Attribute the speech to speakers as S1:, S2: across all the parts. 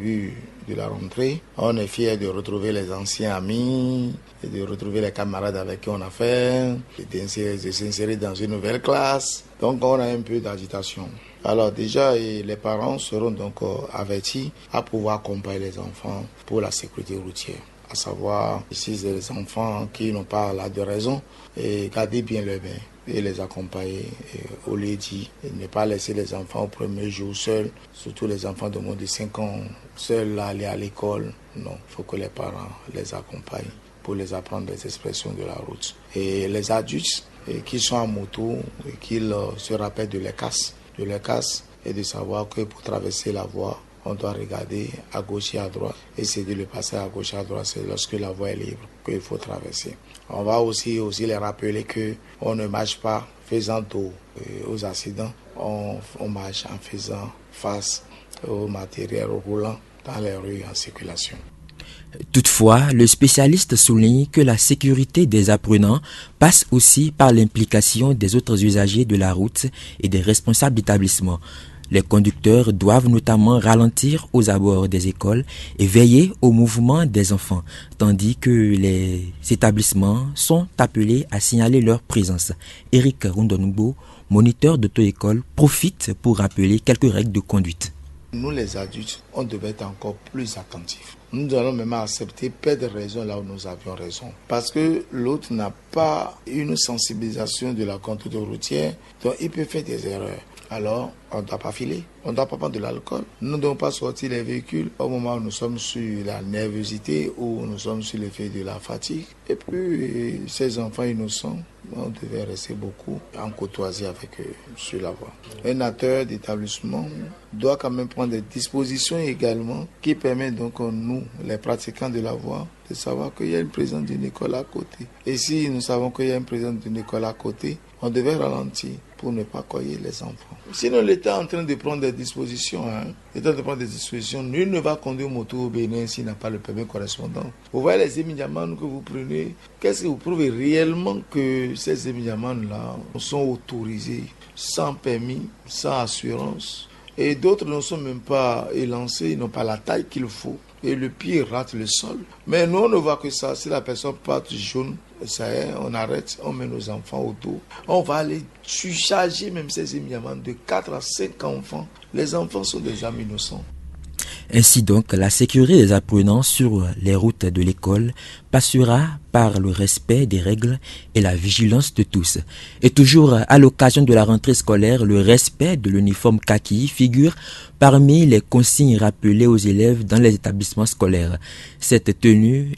S1: début de la rentrée. On est fiers de retrouver les anciens amis, et de retrouver les camarades avec qui on a fait, de s'insérer dans une nouvelle classe. Donc on a un peu d'agitation. Alors déjà, les parents seront donc avertis à pouvoir accompagner les enfants pour la sécurité routière. À savoir, si c'est les enfants qui n'ont pas là de raison, et garder bien leur bain et les accompagner au lieu dit, ne pas laisser les enfants au premier jour seuls, surtout les enfants de moins de 5 ans seuls aller à l'école. Non, il faut que les parents les accompagnent pour les apprendre les expressions de la route. Et les adultes qui sont en moto, qu'ils se rappellent de leurs casses et de savoir que pour traverser la voie, on doit regarder à gauche et à droite. Essayer de le passer à gauche et à droite, c'est lorsque la voie est libre qu'il faut traverser. On va aussi les rappeler qu'on ne marche pas faisant dos aux accidents. On marche en faisant face au matériel roulant dans les rues en circulation.
S2: Toutefois, le spécialiste souligne que la sécurité des apprenants passe aussi par l'implication des autres usagers de la route et des responsables d'établissement. Les conducteurs doivent notamment ralentir aux abords des écoles et veiller au mouvement des enfants, tandis que les établissements sont appelés à signaler leur présence. Eric Rondonoubo, moniteur d'auto-école, profite pour rappeler quelques règles de conduite.
S1: Nous les adultes, on devait être encore plus attentifs. Nous allons même accepter perdre raison là où nous avions raison. Parce que l'autre n'a pas une sensibilisation de la conduite routière, donc il peut faire des erreurs. Alors, on ne doit pas filer, on ne doit pas prendre de l'alcool. Nous ne devons pas sortir les véhicules au moment où nous sommes sur la nervosité ou nous sommes sur l'effet de la fatigue. Et puis, ces enfants innocents, on devait rester beaucoup en courtoisie avec eux sur la voie. Un acteur d'établissement doit quand même prendre des dispositions également qui permettent donc nous, les pratiquants de la voie, de savoir qu'il y a une présence d'une école à côté. Et si nous savons qu'il y a une présence d'une école à côté, on devait ralentir pour ne pas coyer les enfants. Sinon, l'État est en train de prendre des dispositions. Nul ne va conduire moto au Bénin s'il n'a pas le permis correspondant. Vous voyez les émidiamans que vous prenez. Qu'est-ce que vous prouvez réellement que ces émidiamans-là sont autorisés sans permis, sans assurance? Et d'autres ne sont même pas élancés, ils n'ont pas la taille qu'il faut. Et le pied rate le sol. Mais nous, on ne voit que ça. Si la personne part jaune, ça y est, on arrête, on met nos enfants au dos. On va aller surcharger même ces émidiamants de 4 à 5 enfants. Les enfants sont des âmes innocents.
S2: Ainsi donc, la sécurité des apprenants sur les routes de l'école passera par le respect des règles et la vigilance de tous. Et toujours à l'occasion de la rentrée scolaire, le respect de l'uniforme kaki figure parmi les consignes rappelées aux élèves dans les établissements scolaires. Cette tenue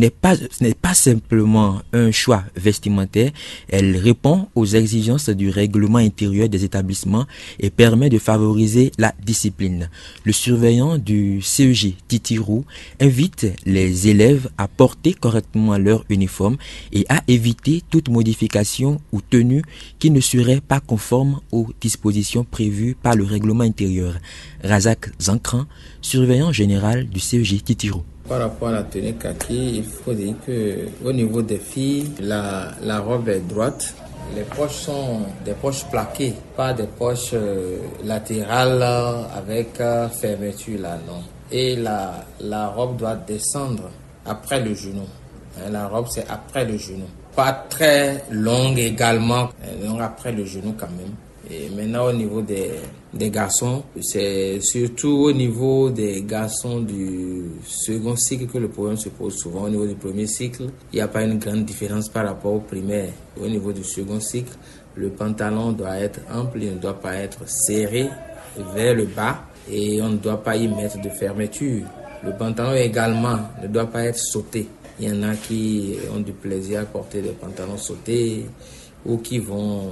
S2: ce n'est pas simplement un choix vestimentaire, elle répond aux exigences du règlement intérieur des établissements et permet de favoriser la discipline. Le surveillant du CEG Titirou invite les élèves à porter correctement leur uniforme et à éviter toute modification ou tenue qui ne serait pas conforme aux dispositions prévues par le règlement intérieur. Razak Zankran, surveillant général du CEG Titirou.
S3: Par rapport à la tenue kaki, il faut dire qu'au niveau des filles, la robe est droite. Les poches sont des poches plaquées, pas des poches latérales avec fermeture là, non. Et la robe doit descendre après le genou. La robe, c'est après le genou. Pas très longue également, longue après le genou quand même. Et maintenant, au niveau des garçons, c'est surtout au niveau des garçons du second cycle que le problème se pose souvent. Au niveau du premier cycle, il n'y a pas une grande différence par rapport au primaire. Au niveau du second cycle, le pantalon doit être ample, il ne doit pas être serré vers le bas et on ne doit pas y mettre de fermeture. Le pantalon également ne doit pas être sauté. Il y en a qui ont du plaisir à porter des pantalons sautés ou qui vont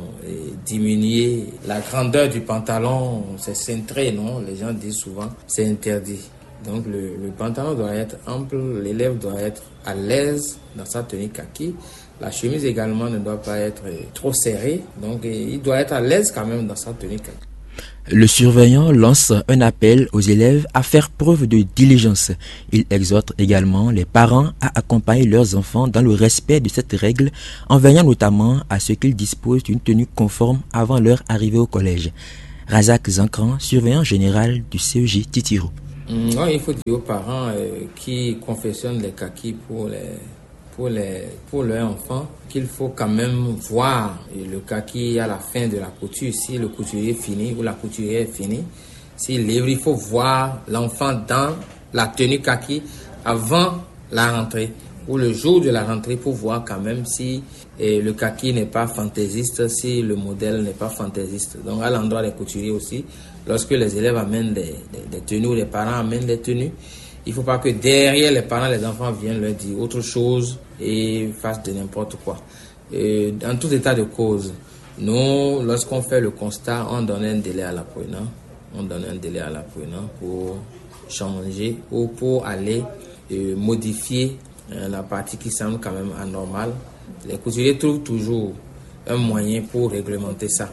S3: diminuer la grandeur du pantalon, c'est cintré, non? Les gens disent souvent, c'est interdit. Donc le pantalon doit être ample, l'élève doit être à l'aise dans sa tenue kaki. La chemise également ne doit pas être trop serrée, donc il doit être à l'aise quand même dans sa tenue kaki.
S2: Le surveillant lance un appel aux élèves à faire preuve de diligence. Il exhorte également les parents à accompagner leurs enfants dans le respect de cette règle, en veillant notamment à ce qu'ils disposent d'une tenue conforme avant leur arrivée au collège. Razak Zankran, surveillant général du CEG Titirou.
S3: Non, il faut dire aux parents qui confectionnent les kakis pour leurs enfants qu'il faut quand même voir le kaki à la fin de la couture, si le couturier est fini ou la couturière est finie. Il faut voir l'enfant dans la tenue kaki avant la rentrée ou le jour de la rentrée pour voir quand même si le kaki n'est pas fantaisiste, si le modèle n'est pas fantaisiste. Donc à l'endroit des couturiers aussi, lorsque les élèves amènent des tenues ou les parents amènent des tenues, il ne faut pas que derrière les parents, les enfants viennent leur dire autre chose et fassent de n'importe quoi. Dans tout état de cause, nous, lorsqu'on fait le constat, on donne un délai à l'apprenant. On donne un délai à l'apprenant pour changer ou pour aller modifier la partie qui semble quand même anormale. Les couturiers trouvent toujours un moyen pour réglementer ça.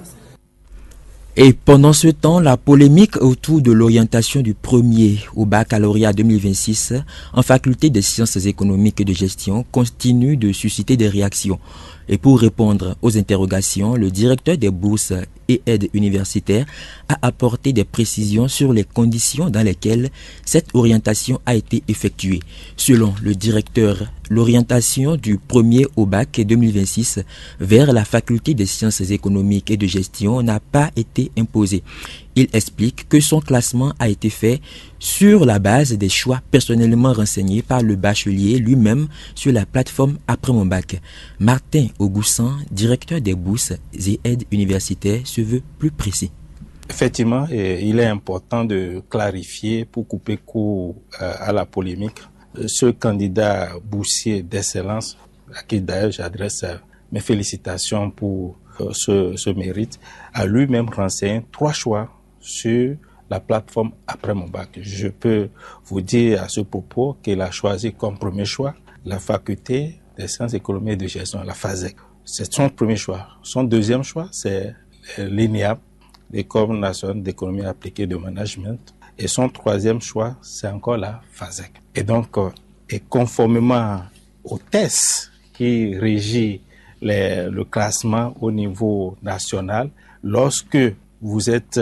S2: Et pendant ce temps, la polémique autour de l'orientation du premier au baccalauréat 2026 en faculté des sciences économiques et de gestion continue de susciter des réactions. Et pour répondre aux interrogations, le directeur des bourses et aides universitaires a apporté des précisions sur les conditions dans lesquelles cette orientation a été effectuée. Selon le directeur, l'orientation du premier au bac 2026 vers la faculté des sciences économiques et de gestion n'a pas été imposée. Il explique que son classement a été fait sur la base des choix personnellement renseignés par le bachelier lui-même sur la plateforme Après mon bac. Martin Augoussan, directeur des bourses et aides universitaires, se veut plus précis.
S4: Effectivement, il est important de clarifier pour couper court à la polémique. Ce candidat boursier d'excellence, à qui d'ailleurs j'adresse mes félicitations pour ce mérite, a lui-même renseigné 3 choix sur la plateforme Après mon bac. Je peux vous dire à ce propos qu'il a choisi comme premier choix la faculté des sciences économiques et de gestion, la FASEG. C'est son premier choix. Son deuxième choix, c'est l'ENIAP, l'École nationale d'économie appliquée de management. Et son troisième choix, c'est encore la FASEG. Et donc, et conformément au test qui régit le classement au niveau national, lorsque vous êtes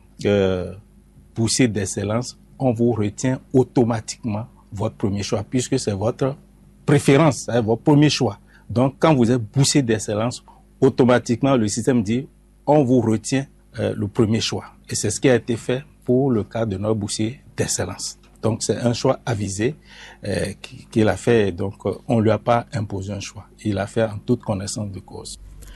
S4: boursier d'excellence, on vous retient automatiquement votre premier choix, puisque c'est votre préférence, c'est votre premier choix. Donc, quand vous êtes boursier d'excellence, automatiquement, le système dit, on vous retient le premier choix. Et c'est ce qui a été fait pour le cas de notre boursier d'excellence. Donc, c'est un choix avisé qu'il a fait. Donc, on ne lui a pas imposé un choix. Il a fait en toute connaissance de cause.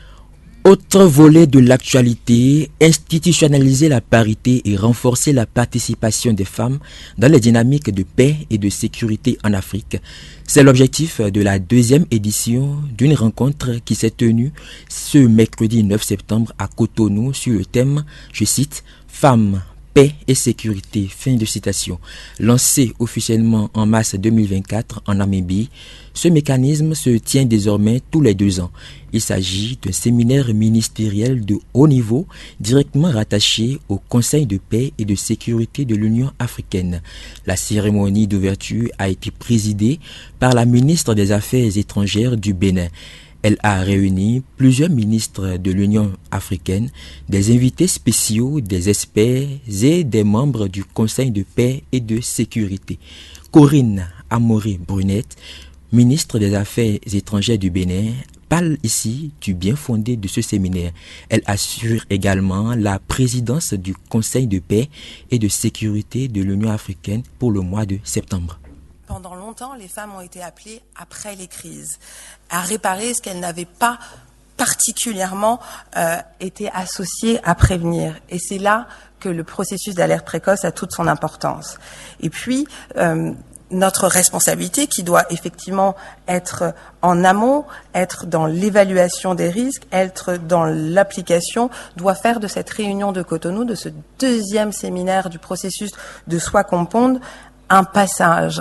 S2: Autre volet de l'actualité, institutionnaliser la parité et renforcer la participation des femmes dans les dynamiques de paix et de sécurité en Afrique. C'est l'objectif de la 2e édition d'une rencontre qui s'est tenue ce mercredi 9 septembre à Cotonou sur le thème, je cite, « Femmes, paix et sécurité », fin de citation. Lancé officiellement en mars 2024 en Namibie, ce mécanisme se tient désormais tous les 2 ans. Il s'agit d'un séminaire ministériel de haut niveau directement rattaché au Conseil de paix et de sécurité de l'Union africaine. La cérémonie d'ouverture a été présidée par la ministre des Affaires étrangères du Bénin. Elle a réuni plusieurs ministres de l'Union africaine, des invités spéciaux, des experts et des membres du Conseil de paix et de sécurité. Corinne Amoré-Brunette, ministre des Affaires étrangères du Bénin, parle ici du bien fondé de ce séminaire. Elle assure également la présidence du Conseil de paix et de sécurité de l'Union africaine pour le mois de septembre.
S5: Pendant longtemps, les femmes ont été appelées, après les crises, à réparer ce qu'elles n'avaient pas particulièrement été associées à prévenir. Et c'est là que le processus d'alerte précoce a toute son importance. Et puis, notre responsabilité qui doit effectivement être en amont, être dans l'évaluation des risques, être dans l'application, doit faire de cette réunion de Cotonou, de ce 2e séminaire du processus de Soi qu'on ponde, un passage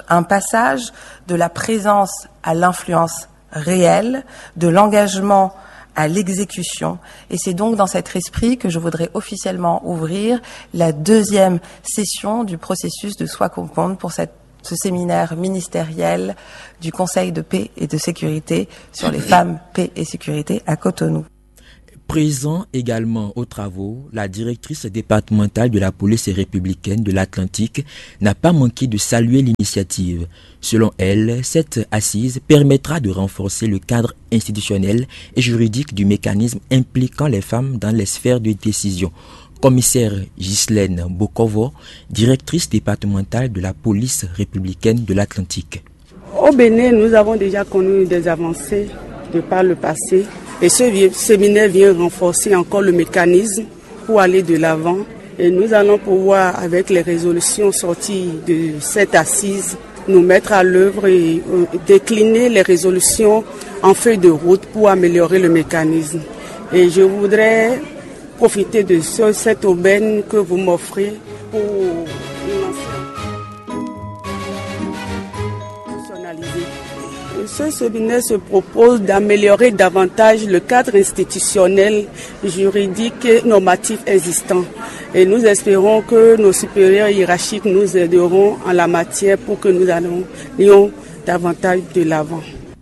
S5: de la présence à l'influence réelle, de l'engagement à l'exécution. Et c'est donc dans cet esprit que je voudrais officiellement ouvrir la 2e session du processus de Soi qu'on ponde pour ce séminaire ministériel du Conseil de paix et de sécurité sur les femmes, paix et sécurité à Cotonou.
S2: Présent également aux travaux, la directrice départementale de la police républicaine de l'Atlantique n'a pas manqué de saluer l'initiative. Selon elle, cette assise permettra de renforcer le cadre institutionnel et juridique du mécanisme impliquant les femmes dans les sphères de décision. Commissaire Ghislaine Bokovo, directrice départementale de la police républicaine de l'Atlantique.
S6: Au Bénin, nous avons déjà connu des avancées de par le passé. Et ce séminaire vient renforcer encore le mécanisme pour aller de l'avant. Et nous allons pouvoir, avec les résolutions sorties de cette assise, nous mettre à l'œuvre et décliner les résolutions en feuille de route pour améliorer le mécanisme. Et je voudrais profiter de cette aubaine que vous m'offrez pour ce séminaire se propose d'améliorer davantage le cadre institutionnel, juridique et normatif existant. Et nous espérons que nos supérieurs hiérarchiques nous aideront en la matière pour que nous allions davantage de l'avant.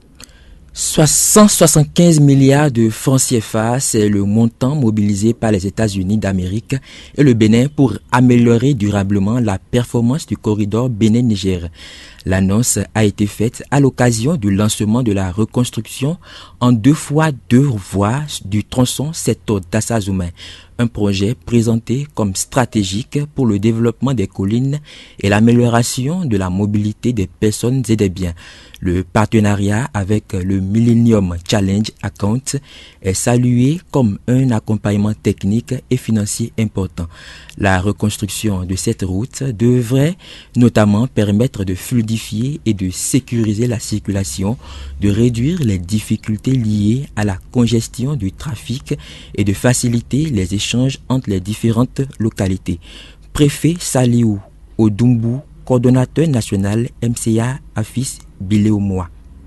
S2: 175 milliards de francs CFA, c'est le montant mobilisé par les États-Unis d'Amérique et le Bénin pour améliorer durablement la performance du corridor Bénin-Niger. L'annonce a été faite à l'occasion du lancement de la reconstruction en 2x2 voies du tronçon Seto-Dassazoumen, un projet présenté comme stratégique pour le développement des collines et l'amélioration de la mobilité des personnes et des biens. Le partenariat avec le Millennium Challenge Account est salué comme un accompagnement technique et financier important. La reconstruction de cette route devrait notamment permettre de fluidifier et de sécuriser la circulation, de réduire les difficultés liées à la congestion du trafic et de faciliter les échanges entre les différentes localités. Préfet Saliou Odumbu, coordonnateur national MCA AFIS Biléomoa.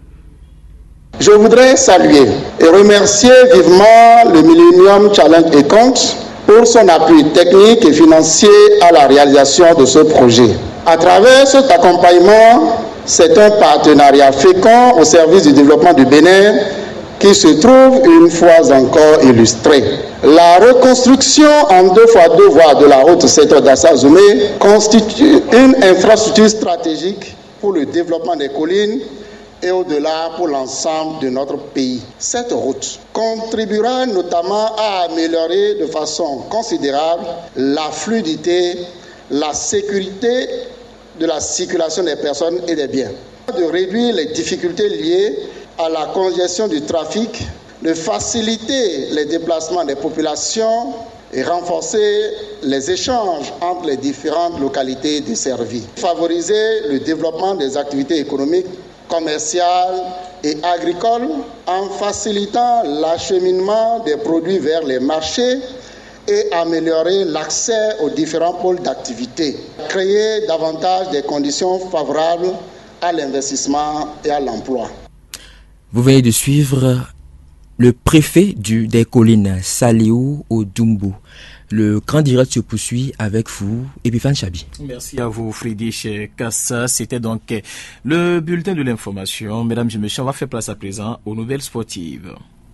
S7: Je voudrais saluer et remercier vivement le Millennium Challenge Account pour son appui technique et financier à la réalisation de ce projet. À travers cet accompagnement, c'est un partenariat fécond au service du développement du Bénin qui se trouve une fois encore illustré. La reconstruction en 2x2 voies de la route Seto-Dassazoumen constitue une infrastructure stratégique pour le développement des collines et au-delà pour l'ensemble de notre pays. Cette route contribuera notamment à améliorer de façon considérable la fluidité, la sécurité de la circulation des personnes et des biens, de réduire les difficultés liées à la congestion du trafic, de faciliter les déplacements des populations et renforcer les échanges entre les différentes localités desservies. Favoriser le développement des activités économiques, commerciales et agricoles en facilitant l'acheminement des produits vers les marchés et améliorer l'accès aux différents pôles d'activité. Créer davantage des conditions favorables à l'investissement et à l'emploi.
S2: Vous venez de suivre le préfet des collines, Saliou Odumbu. Le grand direct se poursuit avec vous, Epifan Chabi.
S8: Merci à vous, Friedrich Kassa. C'était donc le bulletin de l'information. Mesdames et messieurs, on va faire place à présent aux nouvelles sportives.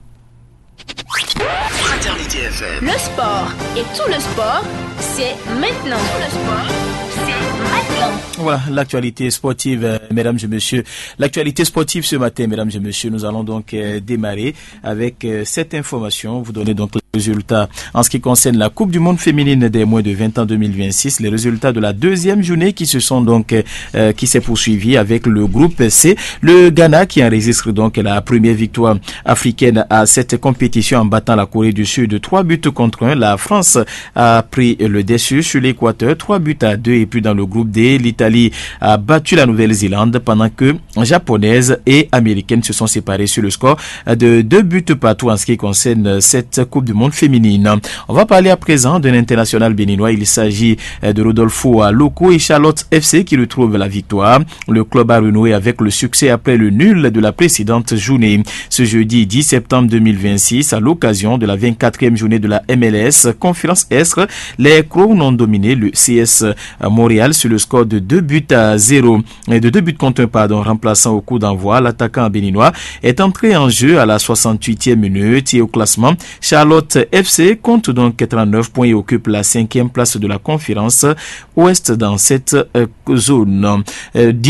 S9: Fraternité FM. Le sport et tout le sport, c'est maintenant. Tout le sport, c'est maintenant.
S8: Voilà, l'actualité sportive, mesdames et messieurs. L'actualité sportive ce matin, mesdames et messieurs, nous allons donc démarrer avec cette information. Vous donnez donc les résultats en ce qui concerne la Coupe du Monde féminine des moins de 20 ans 2026. Les résultats de la deuxième journée qui se sont donc, qui s'est poursuivie avec le groupe C. Le Ghana qui enregistre donc la première victoire africaine à cette compétition en battant la Corée du Sud de 3-1. La France a pris le dessus sur l'Équateur, 3-2. Et puis dans le groupe D, l'Italie a battu la Nouvelle-Zélande pendant que japonaises et américaines se sont séparées sur le score de 2 partout en ce qui concerne cette Coupe du Monde féminine. On va parler à présent d'un international béninois. Il s'agit de Rodolfo Loco et Charlotte FC qui retrouvent la victoire. Le club a renoué avec le succès après le nul de la précédente journée. Ce jeudi 10 septembre 2026, à l'occasion de la 24e journée de la MLS Conférence Est, les Crowns ont dominé le CS Montréal sur le score de 2-0 et de 2 contre 1, remplaçant au coup d'envoi. L'attaquant béninois est entré en jeu à la 68e minute et au classement, Charlotte FC compte donc 39 points et occupe la 5e place de la conférence Ouest dans cette zone.